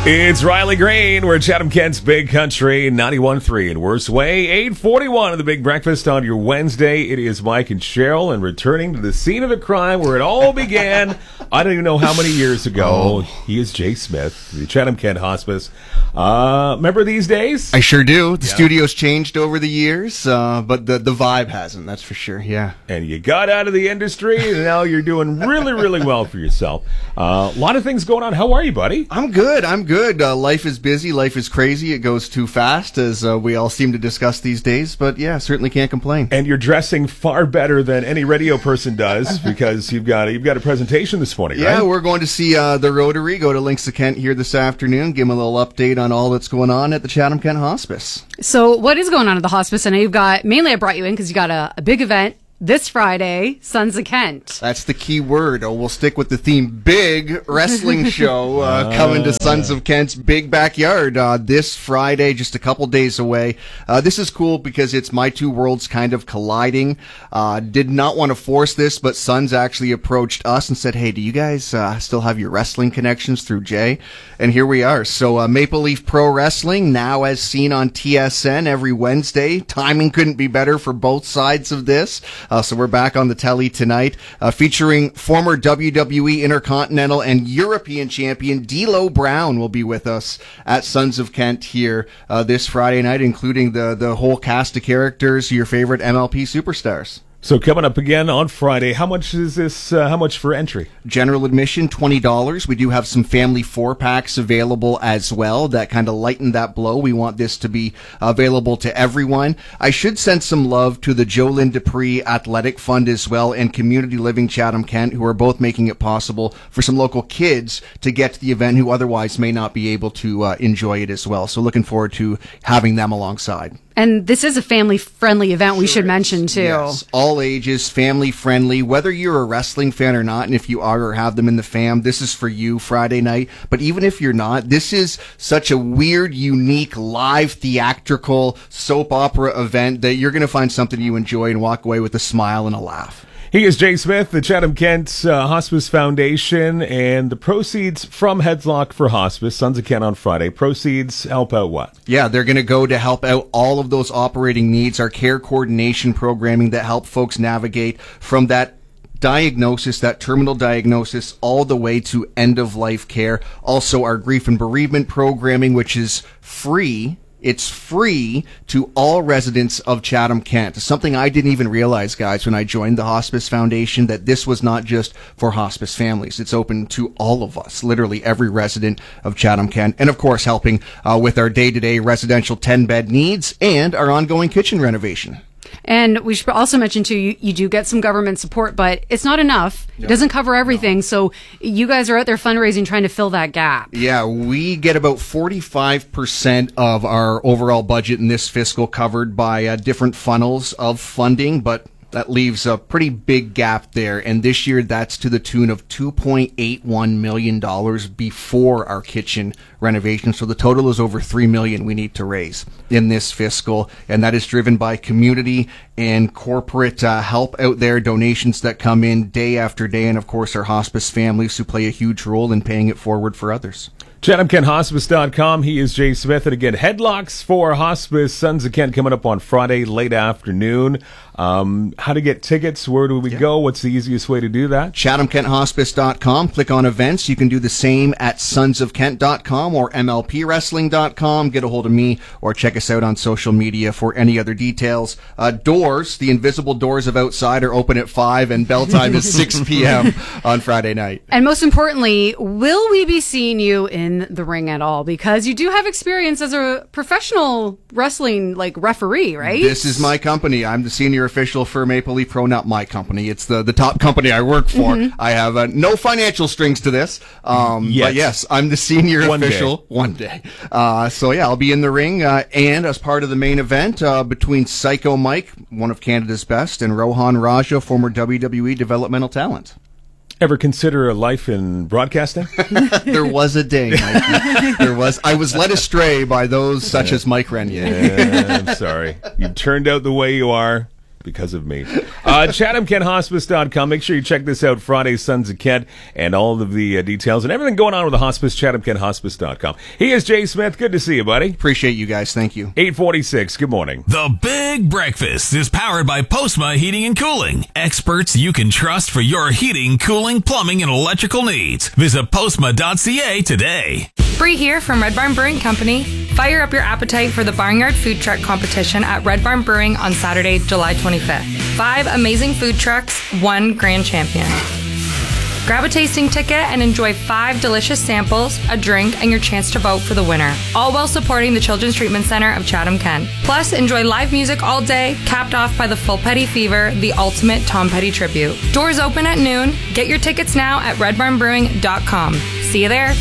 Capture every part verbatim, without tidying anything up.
It's Riley Green. We're at Chatham Kent's Big Country, ninety-one point three in Worst Way, eight forty-one of the Big Breakfast on your Wednesday. It is Mike and Cheryl, and returning to the scene of the crime where it all began, I don't even know how many years ago. Oh. He is Jay Smith, the Chatham Kent Hospice. Uh, remember these days? I sure do. The yeah. studio's changed over the years, uh, but the, the vibe hasn't, that's for sure, yeah. And you got out of the industry, and now you're doing really, really well for yourself. Uh, a lot of things going on. How are you, buddy? I'm good, I'm good. Good. Uh, life is busy. Life is crazy. It goes too fast, as uh, we all seem to discuss these days. But yeah, certainly can't complain. And you're dressing far better than any radio person does because you've got a, you've got a presentation this morning, yeah, right? Yeah, we're going to see uh, the Rotary. Go to Links to Kent here this afternoon. Give them a little update on all that's going on at the Chatham Kent Hospice. So what is going on at the hospice? I know you've got, mainly I brought you in because you got a, a big event this Friday, Sons of Kent. That's the key word. Oh, we'll stick with the theme. Big wrestling show uh, uh, coming to Sons of Kent's big backyard uh, this Friday, just a couple days away. Uh, this is cool because it's my two worlds kind of colliding. Uh, did not want to force this, but Sons actually approached us and said, hey, do you guys uh, still have your wrestling connections through Jay? And here we are. So uh, Maple Leaf Pro Wrestling, now as seen on T S N every Wednesday. Timing couldn't be better for both sides of this. Uh, so we're back on the telly tonight, uh, featuring former W W E Intercontinental and European champion D'Lo Brown will be with us at Sons of Kent here uh, this Friday night, including the, the whole cast of characters, your favorite M L P superstars. So coming up again on Friday, how much is this, uh, how much for entry? General admission, twenty dollars. We do have some family four-packs available as well that kind of lighten that blow. We want this to be available to everyone. I should send some love to the Jolynn Dupree Athletic Fund as well and Community Living Chatham Kent, who are both making it possible for some local kids to get to the event who otherwise may not be able to uh, enjoy it as well. So looking forward to having them alongside. And this is a family-friendly event, we sure should is. mention, too. Yes, all ages, family-friendly, whether you're a wrestling fan or not, and if you are or have them in the fam, this is for you Friday night. But even if you're not, this is such a weird, unique, live, theatrical soap opera event that you're going to find something you enjoy and walk away with a smile and a laugh. He is Jay Smith, the Chatham Kent uh, Hospice Foundation, and the proceeds from Headlock for Hospice, Sons of Kent on Friday, proceeds help out what? Yeah, they're going to go to help out all of those operating needs, our care coordination programming that help folks navigate from that diagnosis, that terminal diagnosis, all the way to end-of-life care. Also, our grief and bereavement programming, which is free. It's free to all residents of Chatham Kent. Something I didn't even realize, guys, when I joined the Hospice Foundation, that this was not just for hospice families. It's open to all of us, literally every resident of Chatham Kent. And, of course, helping uh, with our day-to-day residential ten-bed needs and our ongoing kitchen renovation. And we should also mention, too, you, you do get some government support, but it's not enough. No. It doesn't cover everything. No. So you guys are out there fundraising, trying to fill that gap. Yeah, we get about forty-five percent of our overall budget in this fiscal covered by uh, different funnels of funding, but that leaves a pretty big gap there. And this year, that's to the tune of two point eight one million dollars before our kitchen renovation. So the total is over three million dollars we need to raise in this fiscal. And that is driven by community and corporate uh, help out there, donations that come in day after day. And, of course, our hospice families who play a huge role in paying it forward for others. Chatham Kent Hospice dot com. He is Jay Smith. And again, Headlocks for Hospice, Sons of Kent, coming up on Friday, late afternoon. Um, how to get tickets? Where do we yeah. go? What's the easiest way to do that? Chatham Kent Hospice dot com. Click on events. You can do the same at Sons of Kent dot com or M L P Wrestling dot com. Get a hold of me or check us out on social media for any other details. Uh, doors, the invisible doors of outside, are open at five, and bell time is six p.m. on Friday night. And most importantly, will we be seeing you in the ring at all? Because you do have experience as a professional wrestling like referee, right? This is my company. I'm the senior official for Maple Leaf Pro. Not my company. It's the, the top company I work for. Mm-hmm. I have uh, no financial strings to this. Um, yes. But yes, I'm the senior one official. Day. One day. Uh, so yeah, I'll be in the ring uh, and as part of the main event uh, between Psycho Mike, one of Canada's best, and Rohan Raja, former W W E developmental talent. Ever consider a life in broadcasting? There was a day, Mike. There was. I was led astray by those such yeah. as Mike Renier. Yeah, I'm sorry. You turned out the way you are. because of me. Uh, Chatham Kent Hospice dot com. Make sure you check this out, Friday, Sons of Kent, and all of the uh, details and everything going on with the hospice, Chatham Kent Hospice dot com. He is Jay Smith. Good to see you, buddy. Appreciate you guys. Thank you. eight forty-six. Good morning. The Big Breakfast is powered by Postma Heating and Cooling. Experts you can trust for your heating, cooling, plumbing, and electrical needs. Visit postma dot c a today. Bree here from Red Barn Brewing Company. Fire up your appetite for the Barnyard Food Truck Competition at Red Barn Brewing on Saturday, July twenty-fifth. Five amazing food trucks, one grand champion. Grab a tasting ticket and enjoy five delicious samples, a drink, and your chance to vote for the winner. All while supporting the Children's Treatment Center of Chatham-Kent. Plus, enjoy live music all day, capped off by the Full Petty Fever, the ultimate Tom Petty tribute. Doors open at noon. Get your tickets now at red barn brewing dot com. See you there.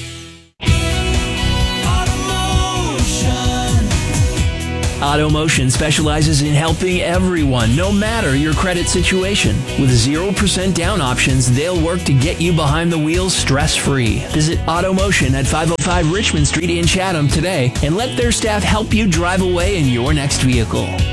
AutoMotion specializes in helping everyone, no matter your credit situation. With zero percent down options, they'll work to get you behind the wheel stress-free. Visit AutoMotion at five oh five Richmond Street in Chatham today and let their staff help you drive away in your next vehicle.